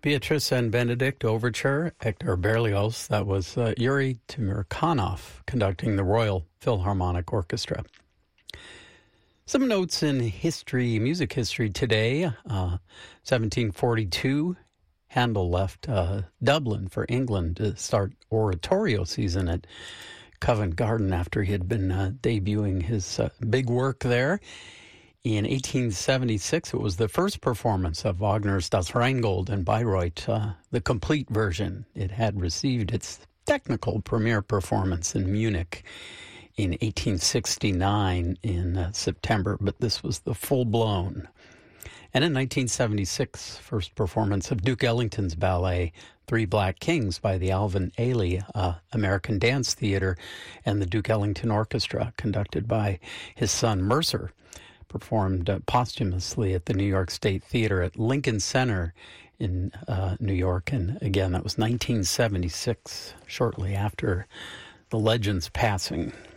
Beatrice and Benedict Overture, Hector Berlioz. That was Yuri Timirkanov conducting the Royal Philharmonic Orchestra. Some notes in history, music history today. 1742, Handel left Dublin for England to start oratorio season at Covent Garden after he had been debuting his big work there. In 1876, it was the first performance of Wagner's Das Rheingold in Bayreuth, the complete version. It had received its technical premiere performance in Munich in 1869 in September, but this was the full-blown. And in 1976, first performance of Duke Ellington's ballet, Three Black Kings, by the Alvin Ailey American Dance Theater and the Duke Ellington Orchestra, conducted by his son Mercer, performed posthumously at the New York State Theater at Lincoln Center in New York. And again, that was 1976, shortly after the legend's passing.